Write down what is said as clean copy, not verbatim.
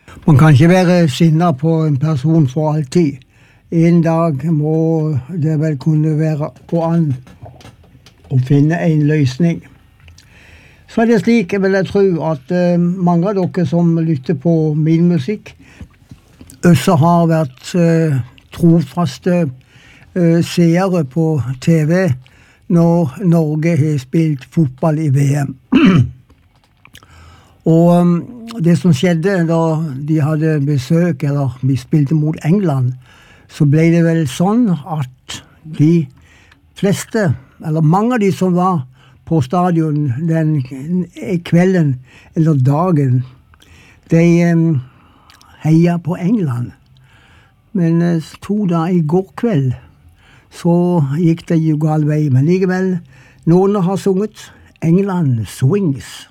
Man kan ikke være sinnet på en person for alltid. En dag må det vel kunne gå an å finne en løsning. Så det slik, jeg vil tro, at mange av dere som lytter på min musikk, også har vært trofaste seere på TV når Norge har spilt fotball i VM. Og det som skjedde da de hadde besøk, eller vi spilte mot England, så ble det vel sånn at de fleste, eller mange av de som var på stadion den kvelden eller dagen, de heia på England. Men 2 dager i går kveld, så gikk det jo gal vei. Men likevel, noen har sunget England Swings.